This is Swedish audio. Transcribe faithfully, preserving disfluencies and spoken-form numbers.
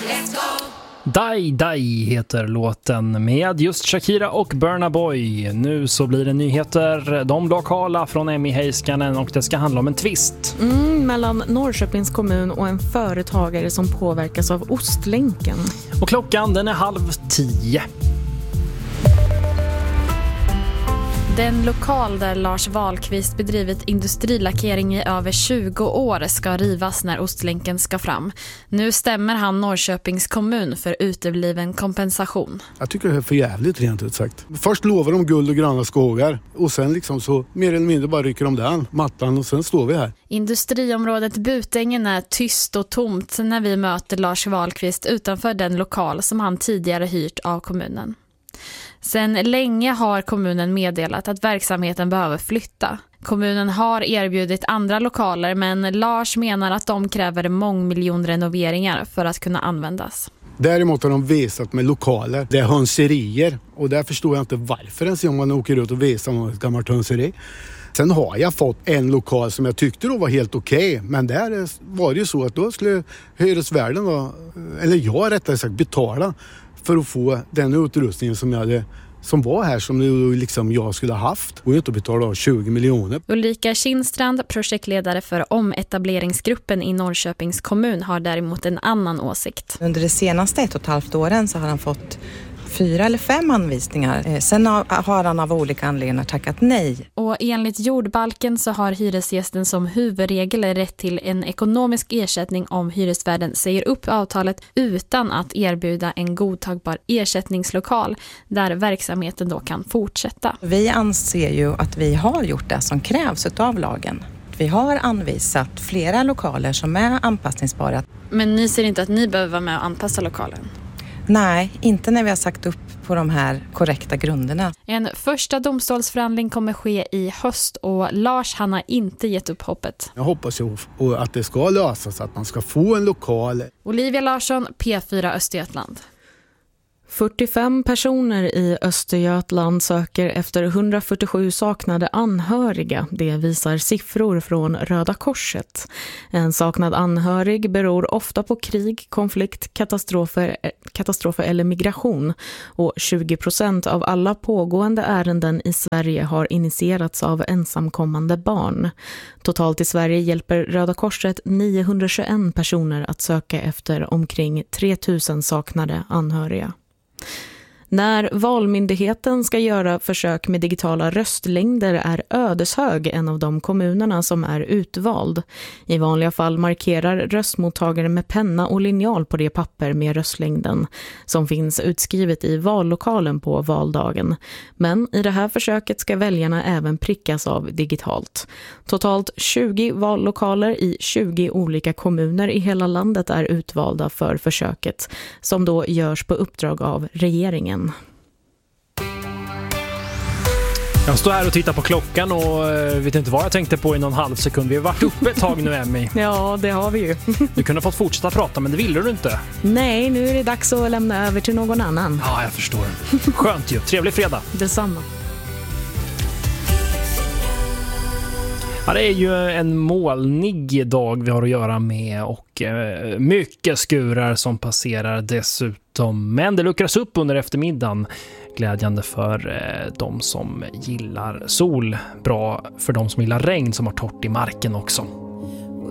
Let's go! Die Die heter låten med just Shakira och Burna Boy. Nu så blir det nyheter, de lokala från Emmy Heiskanen, och det ska handla om en tvist. Mm, mellan Norrköpings kommun och en företagare som påverkas av Ostlänken. Och klockan den är halv tio. Den lokal där Lars Wahlqvist bedrivit industrilackering i över tjugo år ska rivas när Ostlänken ska fram. Nu stämmer han Norrköpings kommun för utebliven kompensation. Jag tycker det är för jävligt rent ut sagt. Först lovar de guld och gröna skogar och sen liksom så mer eller mindre bara rycker de den mattan och sen står vi här. Industriområdet Butängen är tyst och tomt när vi möter Lars Wahlqvist utanför den lokal som han tidigare hyrt av kommunen. Sen länge har kommunen meddelat att verksamheten behöver flytta. Kommunen har erbjudit andra lokaler, men Lars menar att de kräver mångmiljonrenoveringar för att kunna användas. Däremot har de visat med lokaler. Det är hönserier och där förstår jag inte varför ens om man åker ut och visar något gammalt hönseri. Sen har jag fått en lokal som jag tyckte då var helt okej. Okay, men där var det ju så att då skulle hyresvärden då, eller jag rättare sagt betala för att få den utrustningen som jag hade, som var här som liksom jag skulle ha haft. Och inte betala tjugo miljoner. Ulrika Kindstrand, projektledare för ometableringsgruppen i Norrköpings kommun, har däremot en annan åsikt. Under de senaste ett och ett halvt åren så har han fått fyra eller fem anvisningar. Sen har han av olika anledningar tackat nej. Och enligt jordbalken så har hyresgästen som huvudregel rätt till en ekonomisk ersättning om hyresvärden säger upp avtalet utan att erbjuda en godtagbar ersättningslokal där verksamheten då kan fortsätta. Vi anser ju att vi har gjort det som krävs av lagen. Vi har anvisat flera lokaler som är anpassningsbara. Men ni ser inte att ni behöver vara med och anpassa lokalen? Nej, inte när vi har sagt upp på de här korrekta grunderna. En första domstolsförhandling kommer ske i höst och Lars han har inte gett upp hoppet. Jag hoppas ju att det ska lösas, att man ska få en lokal. Olivia Larsson, P fyra Östergötland. fyrtiofem personer i Östergötland söker efter hundrafyrtiosju saknade anhöriga. Det visar siffror från Röda Korset. En saknad anhörig beror ofta på krig, konflikt, katastrofer, katastrofer eller migration. Och tjugo procent av alla pågående ärenden i Sverige har initierats av ensamkommande barn. Totalt i Sverige hjälper Röda Korset niohundratjugoett personer att söka efter omkring tre tusen saknade anhöriga. När Valmyndigheten ska göra försök med digitala röstlängder är Ödeshög en av de kommunerna som är utvald. I vanliga fall markerar röstmottagaren med penna och linjal på det papper med röstlängden som finns utskrivet i vallokalen på valdagen. Men i det här försöket ska väljarna även prickas av digitalt. Totalt tjugo vallokaler i tjugo olika kommuner i hela landet är utvalda för försöket som då görs på uppdrag av regeringen. Jag står här och tittar på klockan och vet inte vad jag tänkte på i någon halv sekund. Vi har varit uppe ett tag nu, Emmy. Ja, det har vi ju. Du kunde fått fortsätta prata, men det ville du inte. Nej, nu är det dags att lämna över till någon annan. Ja, jag förstår. Skönt ju. Trevlig fredag. Detsamma. Ja, det är ju en molnig dag vi har att göra med och eh, mycket skurar som passerar dessutom. Men det luckras upp under eftermiddagen. Glädjande för eh, de som gillar sol. Bra för de som gillar regn som har torrt i marken också.